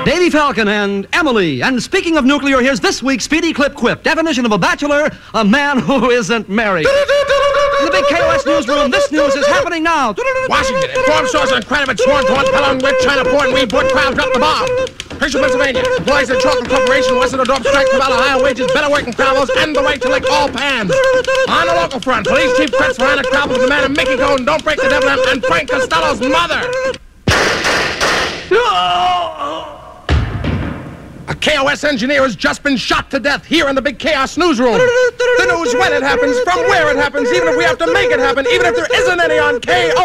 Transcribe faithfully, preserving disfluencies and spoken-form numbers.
Davy Falcon and Emily. And speaking of nuclear, here's this week's Speedy Clip Quip. Definition of a bachelor, a man who isn't married. In the big K O S newsroom, this news is happening now. Washington, informed source on Kratovich, sworn to one, Pelham, Wit, China, Porn, Weed, Wood, Crowd, drop the bomb. Picture, Pennsylvania. Employees of Chocolate Corporation, Western Dorp strike for higher wages, better working travels, and the right to lick all pans. On the local front, police chief threats for Anna Crowell, the man of Mickey Cone, Don't Break the Devil, and Frank Costello's mother. A K O S engineer has just been shot to death here in the big Chaos newsroom. The news when it happens, from where it happens, even if we have to make it happen, even if there isn't any on K O S.